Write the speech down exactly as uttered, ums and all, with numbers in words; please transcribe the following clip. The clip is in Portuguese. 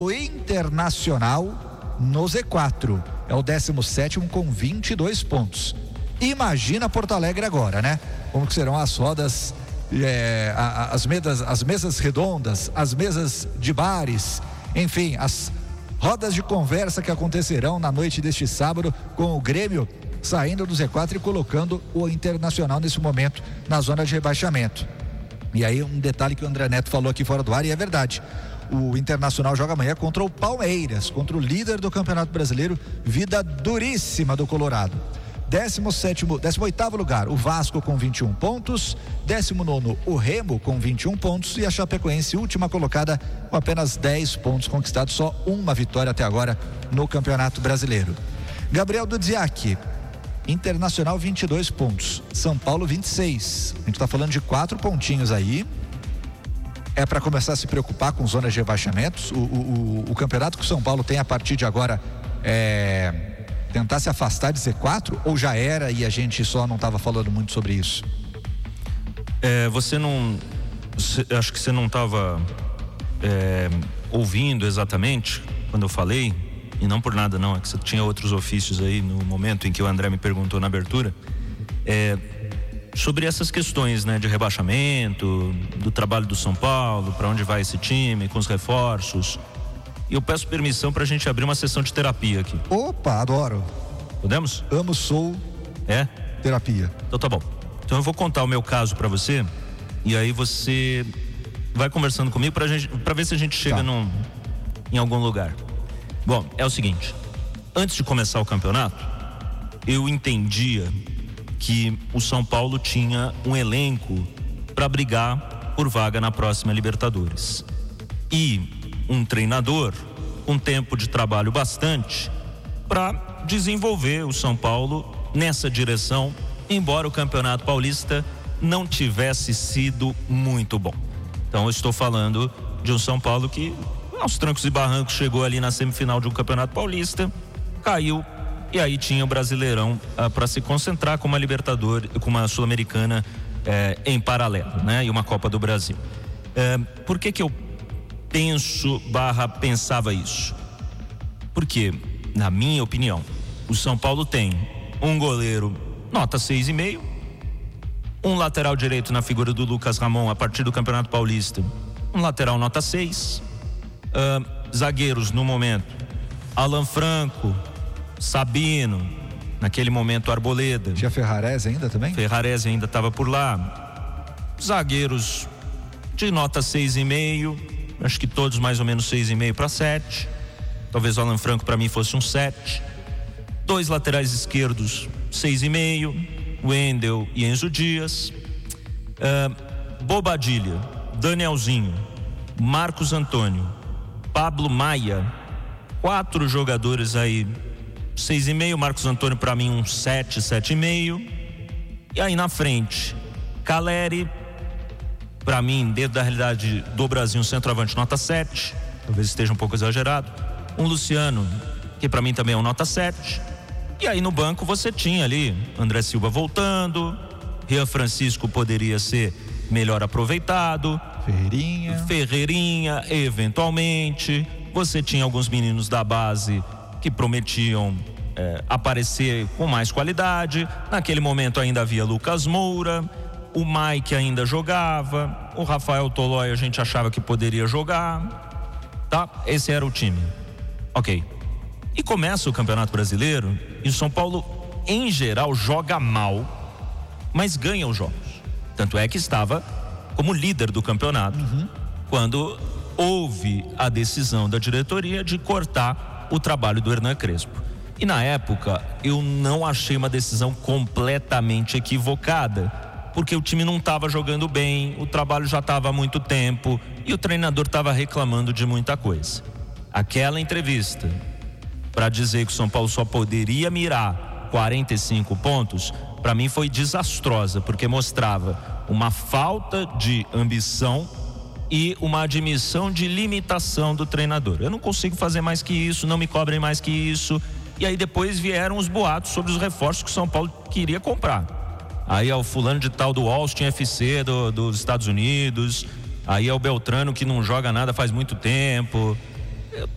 O Internacional no Z quatro é o décimo sétimo com vinte e dois pontos. Imagina Porto Alegre agora, né? Como que serão as rodas, é, as, mesas, as mesas redondas, as mesas de bares, enfim, as rodas de conversa que acontecerão na noite deste sábado, com o Grêmio saindo do Z quatro e colocando o Internacional nesse momento na zona de rebaixamento. E aí um detalhe que o André Neto falou aqui fora do ar, e é verdade: o Internacional joga amanhã contra o Palmeiras, contra o líder do Campeonato Brasileiro, vida duríssima do Colorado. décimo sétimo, décimo oitavo lugar, o Vasco com vinte e um pontos. décimo nono, o Remo com vinte e um pontos. E a Chapecoense, última colocada, com apenas dez pontos conquistados, só uma vitória até agora no Campeonato Brasileiro. Gabriel Dudziak, Internacional vinte e dois pontos, São Paulo vinte e seis. A gente está falando de quatro pontinhos aí. É para começar a se preocupar com zonas de rebaixamentos. O, o, o, o campeonato que o São Paulo tem a partir de agora é tentar se afastar de Z quatro, ou já era e a gente só não estava falando muito sobre isso? É, você não, você, acho que você não estava é, ouvindo exatamente quando eu falei, e não por nada não, é que você tinha outros ofícios aí no momento em que o André me perguntou na abertura, é, sobre essas questões, né, de rebaixamento, do trabalho do São Paulo, para onde vai esse time, com os reforços. E eu peço permissão para a gente abrir uma sessão de terapia aqui. Opa, adoro. Podemos? Amo, sou É? terapia. Então tá bom. Então eu vou contar o meu caso para você, e aí você vai conversando comigo pra gente, pra ver se a gente chega Tá. num, em algum lugar. Bom, é o seguinte: antes de começar o campeonato, eu entendia que o São Paulo tinha um elenco para brigar por vaga na próxima Libertadores. E um treinador com tempo de trabalho bastante para desenvolver o São Paulo nessa direção, embora o Campeonato Paulista não tivesse sido muito bom. Então eu estou falando de um São Paulo que, aos trancos e barrancos, chegou ali na semifinal de um Campeonato Paulista, caiu, e aí tinha o Brasileirão ah, para se concentrar com uma Libertadores, com uma Sul-Americana eh, em paralelo, né? E uma Copa do Brasil. Eh, por que que eu penso barra pensava isso? Porque, na minha opinião, o São Paulo tem um goleiro nota seis e meio, um lateral direito na figura do Lucas Ramon a partir do Campeonato Paulista, um lateral nota seis, uh, zagueiros no momento, Alan Franco, Sabino, naquele momento Arboleda. Tinha Ferrarese ainda também? Ferrarese ainda estava por lá. Zagueiros de nota seis e meio, acho que todos mais ou menos seis e meio para sete. Talvez o Alan Franco para mim fosse um sete. Dois laterais esquerdos, seis e meio, Wendel e Enzo Dias. Uh, Bobadilha, Danielzinho, Marcos Antônio, Pablo Maia. Quatro jogadores aí, seis e meio. Marcos Antônio para mim um sete, sete e meio. E aí na frente, Caleri, para mim, dentro da realidade do Brasil, um centroavante nota sete, talvez esteja um pouco exagerado. Um Luciano, que para mim também é um nota sete. E aí no banco você tinha ali André Silva voltando, Rian Francisco poderia ser melhor aproveitado, Ferreirinha. Ferreirinha, eventualmente. Você tinha alguns meninos da base que prometiam é, aparecer com mais qualidade. Naquele momento ainda havia Lucas Moura, o Mike ainda jogava, o Rafael Tolói a gente achava que poderia jogar, tá? Esse era o time. Ok. E começa o Campeonato Brasileiro e o São Paulo, em geral, joga mal, mas ganha os jogos. Tanto é que estava como líder do campeonato, uhum, quando houve a decisão da diretoria de cortar o trabalho do Hernan Crespo. E na época eu não achei uma decisão completamente equivocada, porque o time não estava jogando bem, o trabalho já estava há muito tempo e o treinador estava reclamando de muita coisa. Aquela entrevista para dizer que o São Paulo só poderia mirar quarenta e cinco pontos, para mim foi desastrosa, porque mostrava uma falta de ambição e uma admissão de limitação do treinador. Eu não consigo fazer mais que isso, não me cobrem mais que isso. E aí depois vieram os boatos sobre os reforços que o São Paulo queria comprar. Aí é o fulano de tal do Austin F C do, dos Estados Unidos, aí é o Beltrano que não joga nada faz muito tempo.